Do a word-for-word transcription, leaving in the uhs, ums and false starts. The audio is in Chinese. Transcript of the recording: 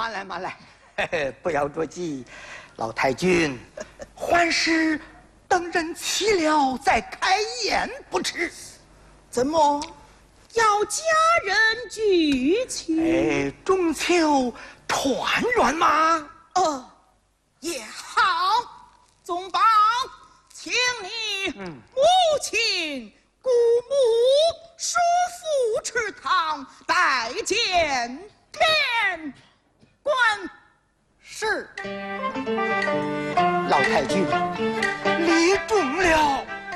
慢来慢来，嘿嘿，不要着急，老太君，还是等人齐了再开宴不迟。 怎么要家人聚齐？ 哎，中秋团圆嘛。 哦，也好，总榜，请你母亲、姑母、叔父池堂拜见面官。 是，老太君，礼重了。